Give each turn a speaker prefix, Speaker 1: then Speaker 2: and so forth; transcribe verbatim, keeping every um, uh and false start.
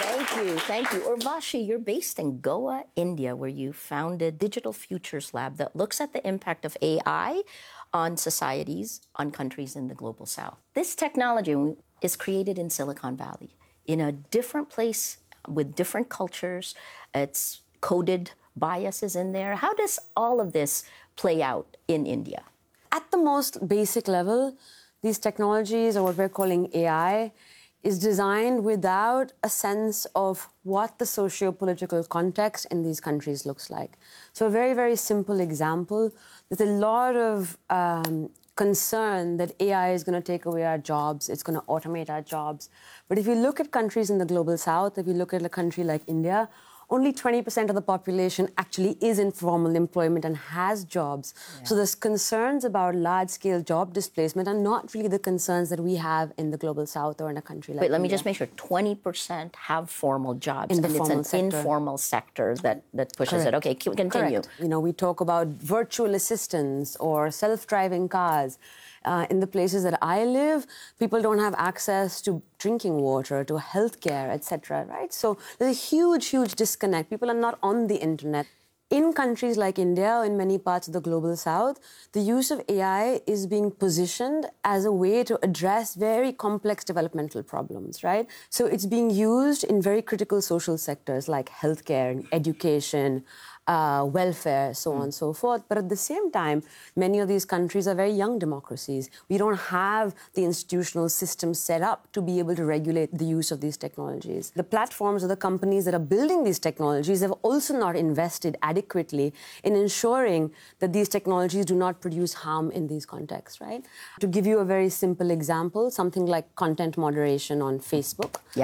Speaker 1: Thank you, thank you. Urvashi, you're based in Goa, India, where you founded Digital Futures Lab that looks at the impact of A I on societies, on countries in the global south. This technology is created in Silicon Valley, in a different place with different cultures. It's coded biases in there. How does all of this play out in India?
Speaker 2: At the most basic level, these technologies, or what we're calling A I, is designed without a sense of what the socio-political context in these countries looks like. So a very, very simple example, there's a lot of um, concern that A I is going to take away our jobs, it's going to automate our jobs. But if you look at countries in the global south, if you look at a country like India, only twenty percent of the population actually is in formal employment and has jobs. Yeah. So there's concerns about large-scale job displacement are not really the concerns that we have in the global south or in a country like
Speaker 1: Wait, let
Speaker 2: India.
Speaker 1: me just make sure, twenty percent have formal jobs,
Speaker 2: in the
Speaker 1: and
Speaker 2: formal
Speaker 1: it's an
Speaker 2: sector.
Speaker 1: informal sector that, that pushes
Speaker 2: Correct.
Speaker 1: it. Okay, continue.
Speaker 2: Correct. You know, we talk about virtual assistants or self-driving cars. Uh, in the places that I live, people don't have access to drinking water, to healthcare, et cetera, right? So there's a huge, huge disconnect. People are not on the internet. In countries like India, in many parts of the global south, the use of A I is being positioned as a way to address very complex developmental problems, right? So it's being used in very critical social sectors like healthcare, education, uh, welfare, so mm. on and so forth. But at the same time, many of these countries are very young democracies. We don't have the institutional system set up to be able to regulate the use of these technologies. The platforms or the companies that are building these technologies have also not invested adequately in ensuring that these technologies do not produce harm in these contexts, right? To give you a very simple example, something like content moderation on Facebook.
Speaker 1: Yeah.